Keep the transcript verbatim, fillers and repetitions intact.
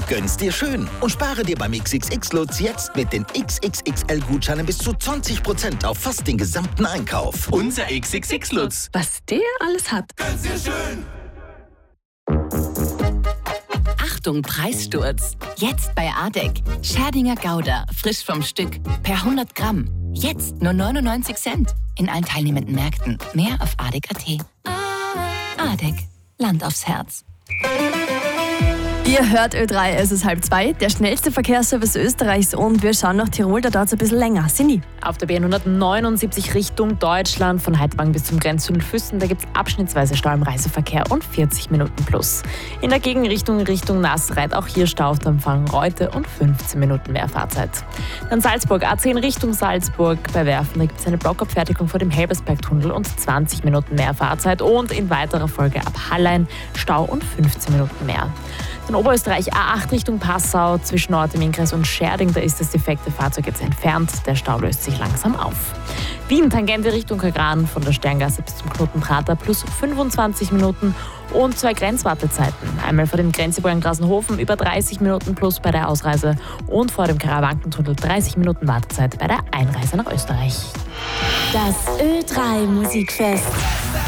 Gönn's dir schön und spare dir beim X X X-Lutz jetzt mit den X X X L-Gutscheinen bis zu zwanzig Prozent auf fast den gesamten Einkauf. Unser X X X-Lutz. Was der alles hat. Gönn's dir schön. Achtung, Preissturz. Jetzt bei Adek. Scherdinger Gouda, frisch vom Stück, per hundert Gramm. Jetzt nur neunundneunzig Cent. In allen teilnehmenden Märkten. Mehr auf adek punkt at. Adek. Land aufs Herz. Ihr hört Ö drei, es ist halb zwei, der schnellste Verkehrsservice Österreichs und wir schauen nach Tirol, da dauert es ein bisschen länger. Cindy. Auf der B hundertneunundsiebzig Richtung Deutschland von Heidwang bis zum Grenztunnel Füssen, da gibt es abschnittsweise Stau im Reiseverkehr und vierzig Minuten plus. In der Gegenrichtung Richtung Nasreit auch hier Stau auf der Empfang-Reute und fünfzehn Minuten mehr Fahrzeit. Dann Salzburg, A zehn Richtung Salzburg bei Werfen, da gibt es eine Blockabfertigung vor dem Helbersberg-Tunnel und zwanzig Minuten mehr Fahrzeit und in weiterer Folge ab Hallein Stau und fünfzehn Minuten mehr. In Oberösterreich A acht Richtung Passau zwischen Ort im Innkreis und Scherding, da ist das defekte Fahrzeug jetzt entfernt. Der Stau löst sich langsam auf. Wien, Tangente Richtung Kagran von der Sterngasse bis zum Knotenprater plus fünfundzwanzig Minuten und zwei Grenzwartezeiten. Einmal vor dem Grenzübergang Grasenhofen über dreißig Minuten plus bei der Ausreise und vor dem Karawankentunnel dreißig Minuten Wartezeit bei der Einreise nach Österreich. Das Ö drei Musikfest.